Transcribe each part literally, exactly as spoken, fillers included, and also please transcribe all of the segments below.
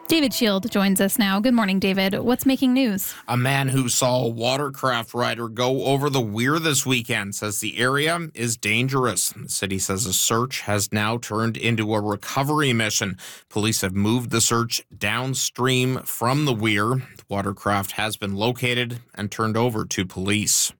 David Shield joins us now. Good morning, David. What's making news? A man who saw a watercraft rider go over the weir this weekend says the area is dangerous. The city says a search has now turned into a recovery mission. Police have moved the search downstream from the weir. The watercraft has been located and turned over to police.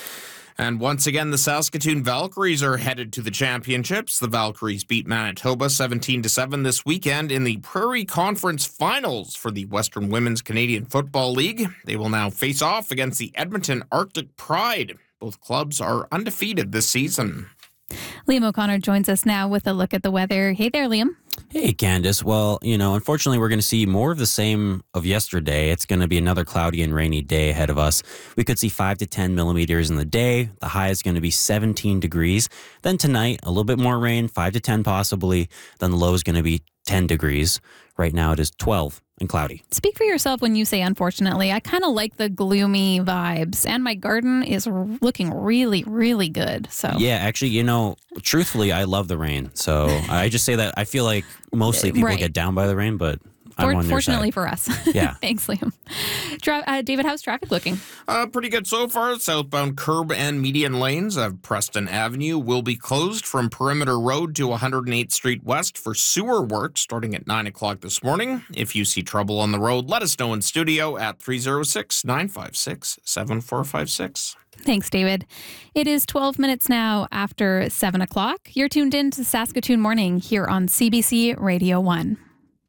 And once again, the Saskatoon Valkyries are headed to the championships. The Valkyries beat Manitoba seventeen to seven this weekend in the Prairie Conference Finals for the Western Women's Canadian Football League. They will now face off against the Edmonton Arctic Pride. Both clubs are undefeated this season. Liam O'Connor joins us now with a look at the weather. Hey there, Liam. Hey, Candace. Well, you know, unfortunately, we're going to see more of the same of yesterday. It's going to be another cloudy and rainy day ahead of us. We could see five to ten millimeters in the day. The high is going to be seventeen degrees. Then tonight, a little bit more rain, five to ten possibly. Then the low is going to be ten degrees. Right now, it is twelve and cloudy. Speak for yourself when you say unfortunately. I kind of like the gloomy vibes, and my garden is r- looking really, really good. So Yeah, actually, you know, truthfully, I love the rain. So I just say that I feel like mostly people Right. get down by the rain, but I'm For- on your fortunately side. for us. Yeah. Thanks, Liam. Tra- uh, David, how's traffic looking? Uh, pretty good so far. Southbound curb and median lanes of Preston Avenue will be closed from Perimeter Road to one hundred eighth Street West for sewer work starting at nine o'clock this morning. If you see trouble on the road, let us know in studio at three oh six, nine five six, seven four five six. Thanks, David. It is twelve minutes now after seven o'clock. You're tuned in to Saskatoon Morning here on C B C Radio one.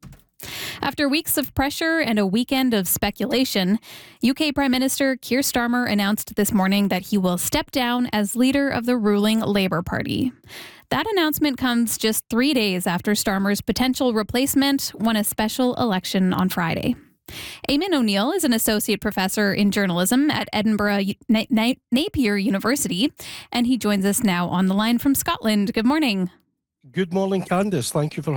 After weeks of pressure and a weekend of speculation, U K Prime Minister Keir Starmer announced this morning that he will step down as leader of the ruling Labour Party. That announcement comes just three days after Starmer's potential replacement won a special election on Friday. Eamon O'Neill is an associate professor in journalism at Edinburgh Na- Na- Napier University, and he joins us now on the line from Scotland. Good morning. Good morning, Candice. Thank you for